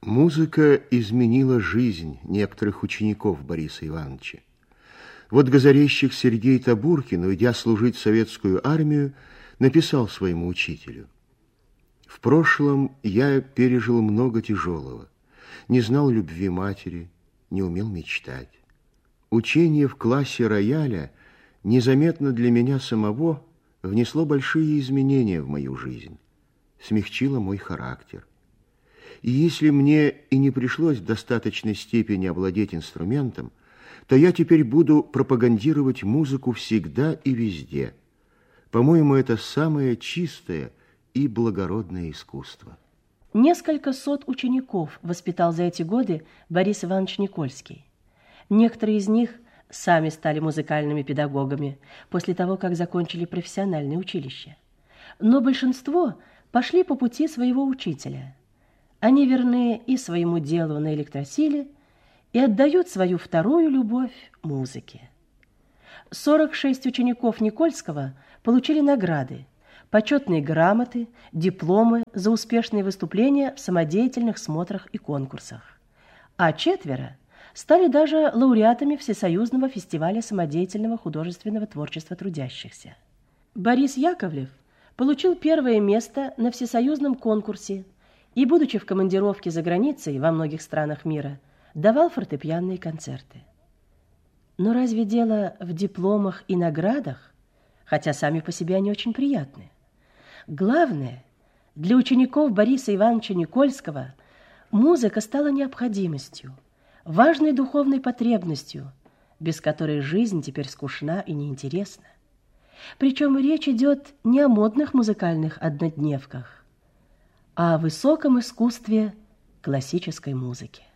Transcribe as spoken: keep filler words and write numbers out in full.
Музыка изменила жизнь некоторых учеников Бориса Ивановича. Вот Газарейщик Сергей Табуркин, уйдя служить в советскую армию, написал своему учителю: «В прошлом я пережил много тяжелого, не знал любви матери, не умел мечтать. Учение в классе рояля незаметно для меня самого внесло большие изменения в мою жизнь, смягчило мой характер. И если мне и не пришлось в достаточной степени овладеть инструментом, то я теперь буду пропагандировать музыку всегда и везде. По-моему, это самое чистое и благородное искусство». Несколько сот учеников воспитал за эти годы Борис Иванович Никольский. Некоторые из них сами стали музыкальными педагогами после того, как закончили профессиональное училище. Но большинство пошли по пути своего учителя. Они верны и своему делу на электросиле, и отдают свою вторую любовь музыке. сорок шесть учеников Никольского получили награды, почетные грамоты, дипломы за успешные выступления в самодеятельных смотрах и конкурсах. А четверо стали даже лауреатами Всесоюзного фестиваля самодеятельного художественного творчества трудящихся. Борис Яковлев получил первое место на всесоюзном конкурсе и, будучи в командировке за границей во многих странах мира, давал фортепианные концерты. Но разве дело в дипломах и наградах, хотя сами по себе они очень приятны? Главное, для учеников Бориса Ивановича Никольского музыка стала необходимостью, важной духовной потребностью, без которой жизнь теперь скучна и неинтересна. Причем речь идет не о модных музыкальных однодневках, а о высоком искусстве классической музыки.